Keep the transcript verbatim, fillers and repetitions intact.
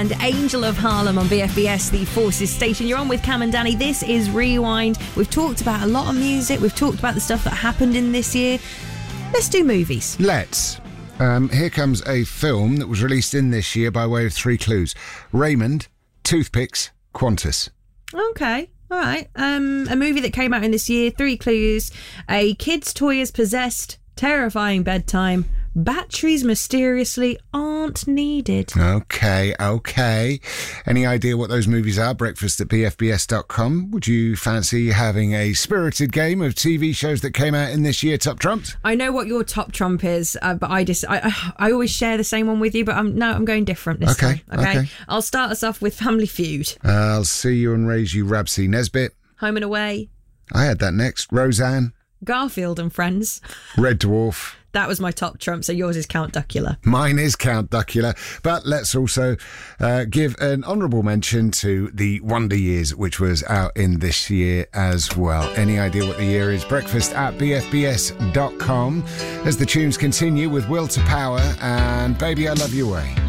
and Angel of Harlem on B F B S, the Forces station. You're on with Cam and Danny. This is Rewind. We've talked about a lot of music. We've talked about the stuff that happened in this year. Let's do movies. Let's. Um, here comes a film that was released in this year by way of three clues. Raymond, Toothpicks, Qantas. Okay. All right. Um, a movie that came out in this year. Three clues. A kid's toy is possessed. Terrifying bedtime. Batteries mysteriously aren't needed. Okay, okay. Any idea what those movies are? Breakfast at b f b s dot com. Would you fancy having a spirited game of T V shows that came out in this year, Top Trumped? I know what your top trump is, uh, but I just I, I always share the same one with you, but I'm no, I'm going different this okay, time. Okay, okay. I'll start us off with Family Feud. Uh, I'll see you and raise you, Rabsy Nesbitt. Home and Away. I had that next. Roseanne. Garfield and Friends. Red Dwarf. That was my top trump, so yours is Count Duckula. Mine is Count Duckula, but let's also uh, give an honourable mention to The Wonder Years, which was out in this year as well. Any idea what the year is? Breakfast at b f b s dot com. As the tunes continue with Will to Power and Baby I Love Your Way.